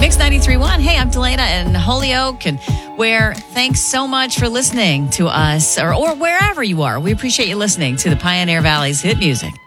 Mix 93.1. Hey, I'm Delana in Holyoke, and where thanks so much for listening to us or wherever you are. We appreciate you listening to the Pioneer Valley's hit music.